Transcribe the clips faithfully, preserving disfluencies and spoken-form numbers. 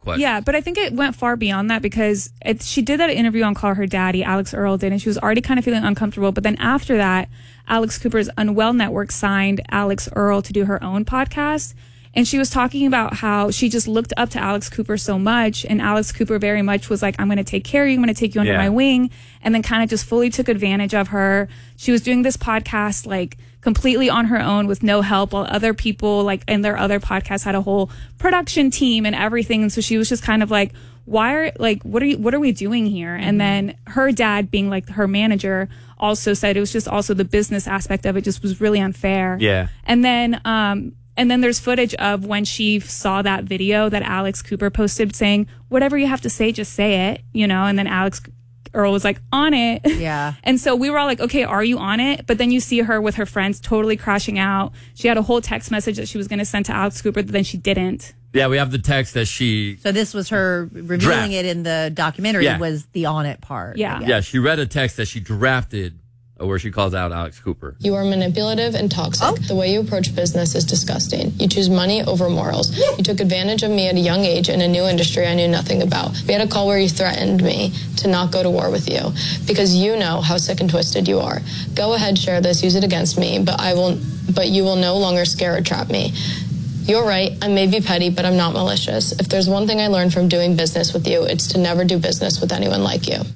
question. Yeah, but I think it went far beyond that because it, she did that interview on Call Her Daddy, Alex Earl did, and she was already kind of feeling uncomfortable. But then after that, Alex Cooper's Unwell Network signed Alex Earl to do her own podcast. And she was talking about how she just looked up to Alex Cooper so much. And Alex Cooper very much was like, I'm going to take care of you. I'm going to take you under Yeah. my wing. And then kind of just fully took advantage of her. She was doing this podcast like completely on her own with no help, while other people like in their other podcasts had a whole production team and everything. And so she was just kind of like, why are like, what are you, what are we doing here? Mm-hmm. And then her dad being like her manager also said it was just also the business aspect of it just was really unfair. Yeah. And then, um, And then there's footage of when she saw that video that Alex Cooper posted saying, whatever you have to say, just say it, you know, and then Alex Earl was like, on it. Yeah. And so we were all like, okay, are you on it? But then you see her with her friends totally crashing out. She had a whole text message that she was going to send to Alex Cooper, but then she didn't. Yeah, we have the text that she... So this was her revealing Draft. it in the documentary Yeah. was the on it part. Yeah. Yeah, she read a text that she drafted uh, where she calls out Alex Cooper. You are manipulative and toxic. The way you approach business is disgusting. You choose money over morals. You took advantage of me at a young age in a new industry I knew nothing about. We had a call where you threatened me to not go to war with you because you know how sick and twisted you are. Go ahead, share this, use it against me, but I will, but you will no longer scare or trap me. You're right, I may be petty, but I'm not malicious. If there's one thing I learned from doing business with you, it's to never do business with anyone like you.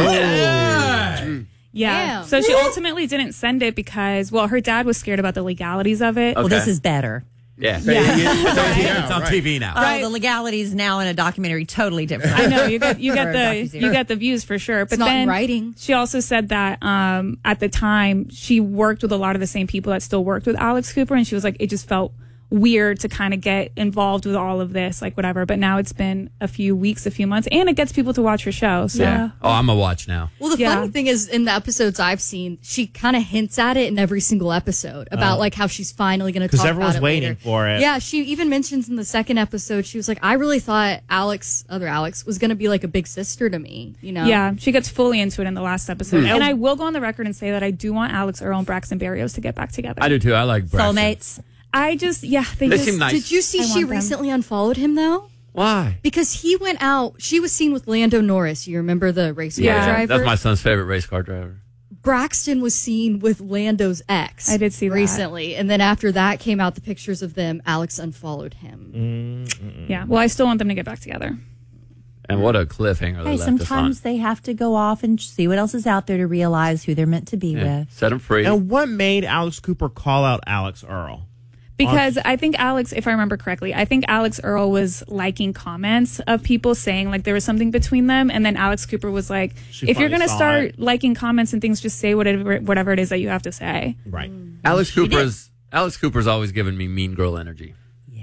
Yeah. Damn. So she ultimately didn't send it because, well, her dad was scared about the legalities of it. Well, Okay. this is better. Yeah. Yeah. It's on T V now. Oh, the legalities now in a documentary totally different. I know you get you For get a the docuseries. you get the views for sure. But not in then writing. she also said that um, at the time she worked with a lot of the same people that still worked with Alex Cooper, and she was like, it just felt weird to kind of get involved with all of this, like whatever. But now it's been a few weeks, a few months, and it gets people to watch her show. So Yeah. Oh, I'm going to watch now. Well, the Yeah. funny thing is, in the episodes I've seen, she kind of hints at it in every single episode about like how she's finally going to talk Because about everyone's it waiting later. for it. Yeah, she even mentions in the second episode, she was like, I really thought Alex, other Alex, was going to be like a big sister to me, you know? yeah, she gets fully into it in the last episode. Hmm. And I will go on the record and say that I do want Alex Earl and Braxton Berrios to get back together. I do too. I like Braxton. Soulmates. I just, yeah, they, They just, seem nice. Did you see I she want them. recently unfollowed him though? Why? Because he went out, she was seen with Lando Norris. You remember the race car Yeah. driver? That's my son's favorite race car driver. Braxton was seen with Lando's ex. I did see that. recently, and then after that came out the pictures of them. Alex unfollowed him. Yeah, well, I still want them to get back together. And what a cliffhanger they Hey, left us on. sometimes they have to go off and see what else is out there to realize who they're meant to be Yeah. with. Set them free. And what made Alex Cooper call out Alex Earl? Because I think Alex, if I remember correctly, I think Alex Earl was liking comments of people saying like there was something between them. And then Alex Cooper was like, She if you're finally going to saw start it. liking comments and things, just say whatever, whatever it is that you have to say. Right. Alex Cooper's Alex Cooper's always given me mean girl energy. Yeah.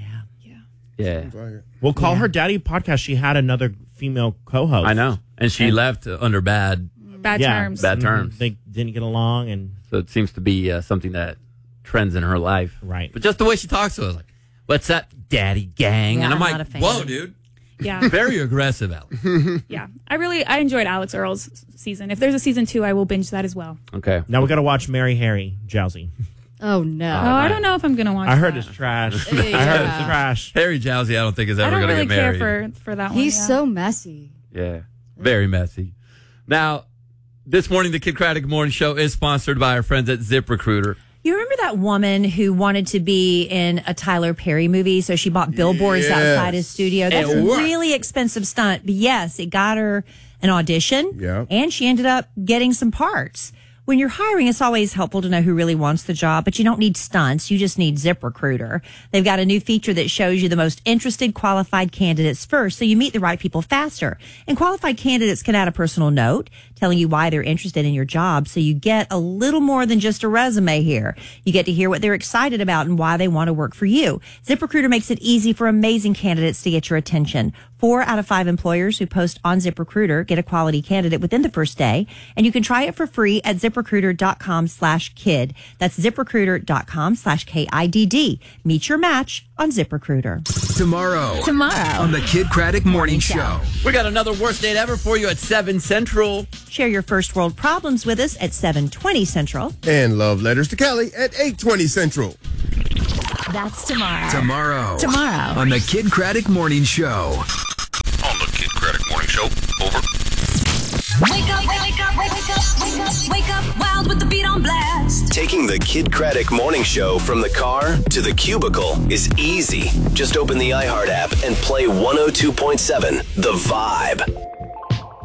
Yeah. Well, Call Her Daddy podcast. She had another female co-host. I know. And she And- left uh, under bad Bad Yeah. terms. bad Mhm. terms. They didn't get along, and So it seems to be uh, something that trends in her life. Right. But just the way she talks to us, like, what's that, daddy gang? Yeah, and I'm, I'm like, not a fan. whoa, dude. Yeah. Very aggressive, Alex. Yeah. I really, I enjoyed Alex Earl's season. If there's a season two, I will binge that as well. Okay. now we got to watch Mary Harry Jousey. Oh no! Oh, I don't know if I'm going to watch I heard that. it's trash. I Yeah. heard it's trash. Harry Jowsey, I don't think is I ever don't going to really get care married. for, for that one. He's yeah. so messy. Yeah. Very messy. Now, this morning, the Kid Craddock Morning Show is sponsored by our friends at ZipRecruiter. You remember that woman who wanted to be in a Tyler Perry movie, so she bought billboards Yes. outside his studio? That's It a worked. really expensive stunt, but yes, it got her an audition, Yeah. and she ended up getting some parts. When you're hiring, it's always helpful to know who really wants the job, but you don't need stunts. You just need ZipRecruiter. They've got a new feature that shows you the most interested qualified candidates first, so you meet the right people faster. And qualified candidates can add a personal note telling you why they're interested in your job, so you get a little more than just a resume here. You get to hear what they're excited about and why they want to work for you. ZipRecruiter makes it easy for amazing candidates to get your attention. Four out of five employers who post on ZipRecruiter get a quality candidate within the first day, and you can try it for free at ZipRecruiter.com slash kid. That's ZipRecruiter.com slash K I D D. Meet your match on ZipRecruiter. Tomorrow. Tomorrow. On the Kid Craddock Morning Show. We got another worst date ever for you at seven Central. Share your first world problems with us at seven twenty Central. And love letters to Kelly at eight twenty Central. That's tomorrow. Tomorrow. Tomorrow. On the Kid Craddock Morning Show. Kid Craddock Morning Show. Over. Wake up, wake up, wake up, wake up, wake up, wild with the beat on blast. Taking the Kid Craddock Morning Show from the car to the cubicle is easy. Just open the iHeart app and play one oh two point seven The Vibe.